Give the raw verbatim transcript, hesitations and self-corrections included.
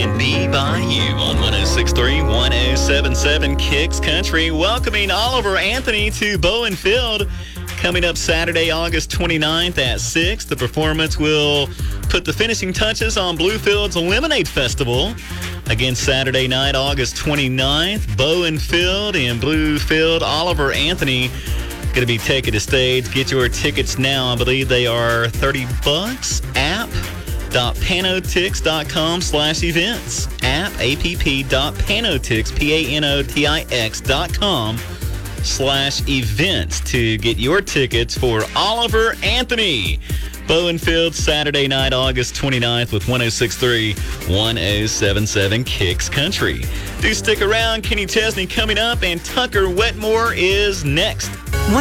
And be by you on one oh six point three, one oh seven point seven Kicks Country, welcoming Oliver Anthony to Bowen Field. Coming up Saturday, August twenty-ninth at six, the performance will put the finishing touches on Bluefield's Lemonade Festival. Again, Saturday night, August twenty-ninth, Bowen Field in Bluefield. Oliver Anthony going to be taking the stage. Get your tickets now. I believe they are thirty bucks. App. Dot panotix dot com slash events. App, app dot panotix, P A N O T I X dot com slash events to get your tickets for Oliver Anthony. Bowen Field, Saturday night, August twenty-ninth with one oh six point three, one oh seven point seven Kicks Country. Do stick around. Kenny Chesney coming up, and Tucker Wetmore is next.